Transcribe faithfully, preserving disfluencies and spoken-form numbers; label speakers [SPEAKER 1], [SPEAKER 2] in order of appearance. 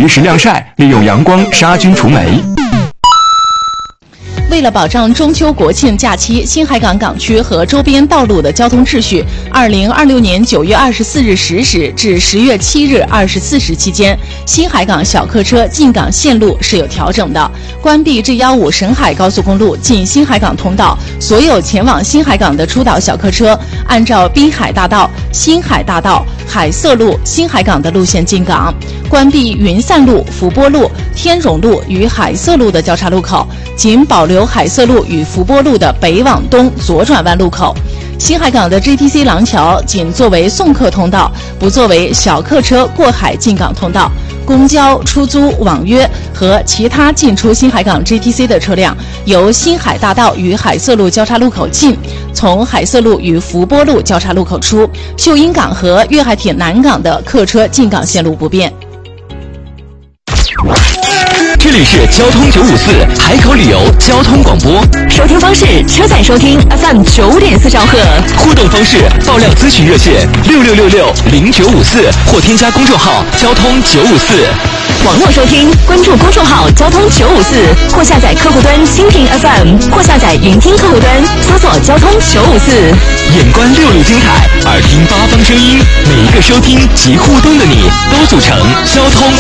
[SPEAKER 1] 及时晾晒，利用阳光杀菌除霉。
[SPEAKER 2] 为了保障中秋国庆假期新海港港区和周边道路的交通秩序，二零二六年九月二十四日十时至十月七日二十四时期间，新海港小客车进港线路是有调整的。关闭 G 一五 沈海高速公路进新海港通道，所有前往新海港的出岛小客车按照滨海大道、新海大道、海色路、新海港的路线进港。关闭云散路、福波路、天荣路与海色路的交叉路口，仅保留海色路与福波路的北往东左转弯路口。新海港的 G T C 廊桥仅作为送客通道，不作为小客车过海进港通道。公交、出租、网约和其他进出新海港 G T C 的车辆，由新海大道与海色路交叉路口进，从海色路与福波路交叉路口出。秀英港和粤海铁南港的客车进港线路不变。
[SPEAKER 3] 这里是交通九五四海口旅游交通广播，
[SPEAKER 4] 收听方式：车载收听 F M 九点四兆赫，
[SPEAKER 3] 互动方式：爆料咨询热线六六六六零九五四或添加公众号交通九五四。
[SPEAKER 4] 网络收听，关注公众号交通九五四，或下载客户端蜻蜓 F M， 或下载云听客户端，搜索交通九五四。
[SPEAKER 3] 眼观六路精彩，耳听八方声音，每一个收听及互动的你，都组成交通